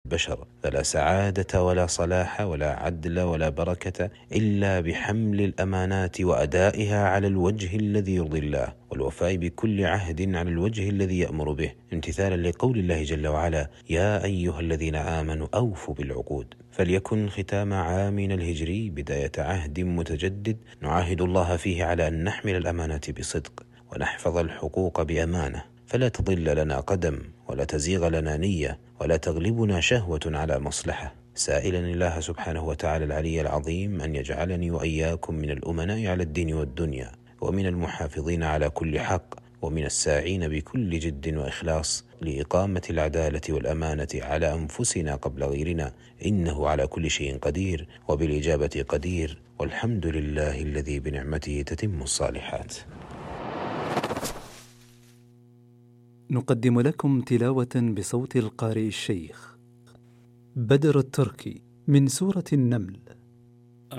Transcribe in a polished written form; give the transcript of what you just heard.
البشر، فلا سعادة ولا صلاح ولا عدل ولا بركة إلا بحمل الأمانات وأدائها على الوجه الذي يرضي الله، والوفاء بكل عهد على الوجه الذي يأمر به، امتثالا لقول الله جل وعلا: يا أيها الذين آمنوا أوفوا بالعقود. فليكن ختام عامنا الهجري بداية عهد متجدد نعاهد الله فيه على أن نحمل الأمانات بصدق ونحفظ الحقوق بأمانة، فلا تضل لنا قدم ولا تزيغ لنا نية ولا تغلبنا شهوة على مصلحة، سائلا الله سبحانه وتعالى العلي العظيم أن يجعلني وإياكم من الأمناء على الدين والدنيا، ومن المحافظين على كل حق، ومن الساعين بكل جد وإخلاص لإقامة العدالة والأمانة على أنفسنا قبل غيرنا، إنه على كل شيء قدير وبالإجابة قدير، والحمد لله الذي بنعمته تتم الصالحات. نقدم لكم تلاوة بصوت القارئ الشيخ بدر التركي من سورة النمل.